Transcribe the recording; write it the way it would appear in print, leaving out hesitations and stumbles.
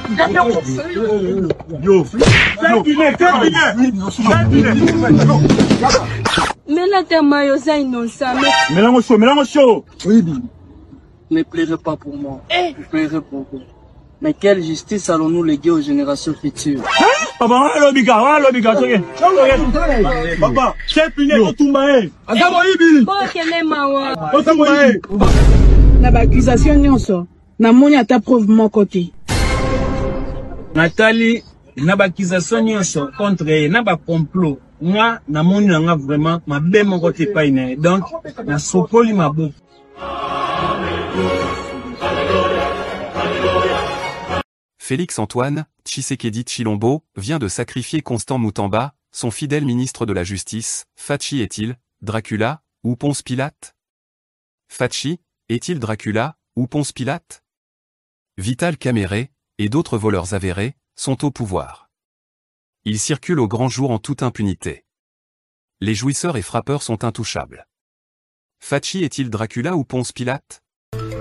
Mais là, t'es maillot, innocent. Mélange chaud. Oui. Ne pleurez pas pour moi. Ne pleurez pour vous. Mais quelle justice allons-nous léguer aux générations futures? Papa, c'est fini, na accusation nyonso namoni ata preuve moko te. Nathalie na accusation nyonso contre ye na complot moi namoni nanga vraiment mabe moko te pa ina donc na sopoli maboko. Félix-Antoine Tshisekedi Tshilombo vient de sacrifier Constant Moutamba, son fidèle ministre de la Justice. Fachi est-il Dracula ou Ponce Pilate? Fachi est-il Dracula ou Ponce Pilate? Vital Kamerhe et d'autres voleurs avérés sont au pouvoir. Ils circulent au grand jour en toute impunité. Les jouisseurs et frappeurs sont intouchables. Fachi est-il Dracula ou Ponce Pilate?